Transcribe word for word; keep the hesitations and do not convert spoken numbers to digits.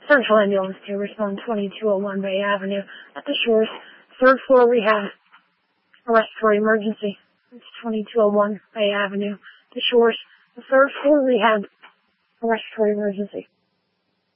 Central Ambulance to respond twenty-two oh one Bay Avenue at the Shores, third floor rehab. Arrest for emergency. It's twenty-two oh one Bay Avenue, the Shores, the third floor rehab. Arrest for emergency.